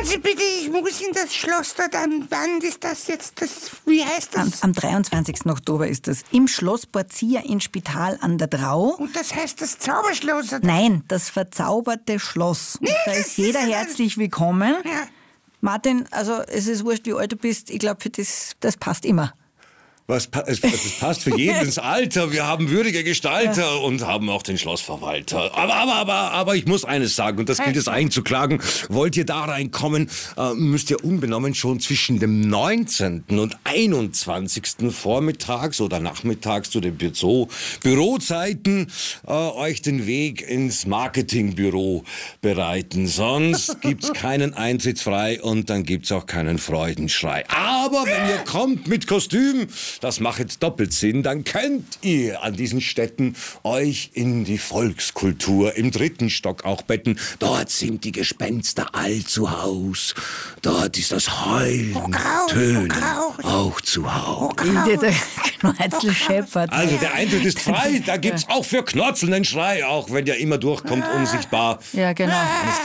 Schauen Sie bitte, ich muss in das Schloss dort an. Wann ist das jetzt? Wie heißt das? Am 23. Oktober ist das. Im Schloss Borzia in Spital an der Drau. Und das heißt das Zauberschloss? Oder? Nein, das verzauberte Schloss. Nee, Da das ist jeder ist- herzlich willkommen. Ja. Martin, also es ist wurscht, wie alt du bist. Ich glaube, das passt immer. Es passt für jeden ins Alter. Wir haben würdige Gestalter und haben auch den Schlossverwalter. Aber ich muss eines sagen, und das gilt es einzuklagen. Wollt ihr da reinkommen, müsst ihr unbenommen schon zwischen dem 19. und 21. vormittags oder nachmittags zu den Bürozeiten euch den Weg ins Marketingbüro bereiten. Sonst gibt's keinen Eintritt frei und dann gibt's auch keinen Freudenschrei. Aber wenn ihr kommt mit Kostüm, das macht doppelt Sinn, dann könnt ihr an diesen Stätten euch in die Volkskultur im 3. Stock auch betten. Dort sind die Gespenster all zu Haus. Dort ist das Heulen, Tönen auch zu Haus. Der Knäuzel scheppert. Also der Eintritt ist frei, da gibt's auch für Knotzeln einen Schrei, auch wenn der immer durchkommt, unsichtbar. Ja, genau.